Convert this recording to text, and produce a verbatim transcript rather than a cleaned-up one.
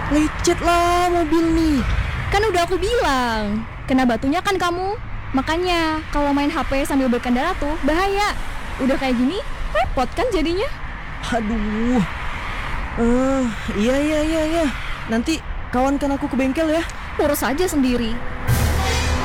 Lecet lah mobil nih. Kan udah aku bilang, kena batunya kan kamu. Makanya kalau main H P sambil berkendara tuh bahaya. Udah kayak gini, repot kan jadinya. Aduh. Eh, iya iya iya iya. Nanti kawankan aku ke bengkel ya. Urus aja sendiri.